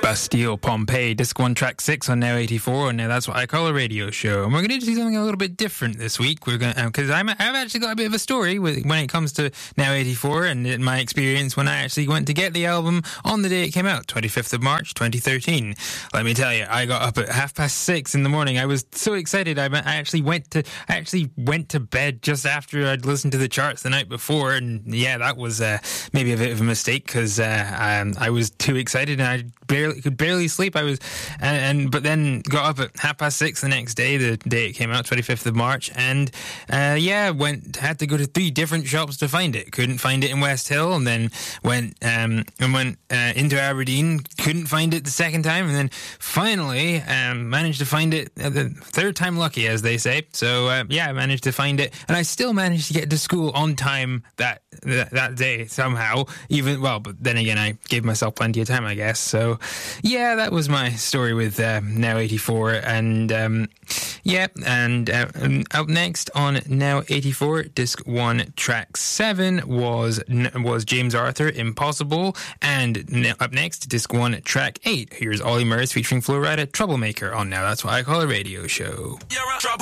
Bastille Pompeii, Disc 1, Track 6 on Now 84, and now that's what I call a radio show. And we're going to do something a little bit different this week. We're going because I've actually got a bit of a story when it comes to Now 84 and my experience when I actually went to get the album on the day it came out, 25th of March, 2013. Let me tell you, I got up at 6:30 in the morning. I was so excited. I actually went to bed just after I'd listened to the charts the night before, and yeah, that was maybe a bit of a mistake because I was too excited and I could barely sleep. I was, but then got up at 6:30 the next day, the day it came out, 25th of March, and had to go to 3 different shops to find it. Couldn't find it in West Hill, and then went into Aberdeen. Couldn't find it the second time, and then finally managed to find it the third time lucky, as they say. So I managed to find it, and I still managed to get to school on time that day somehow. But then again, I gave myself plenty of time, I guess. So yeah, that was my story with Now 84, and up next on Now 84, Disc 1, Track 7 was James Arthur, Impossible, and up next, Disc 1, Track 8. Here's Ollie Murs featuring Flo Rida, Troublemaker on Now That's What I Call a Radio Show.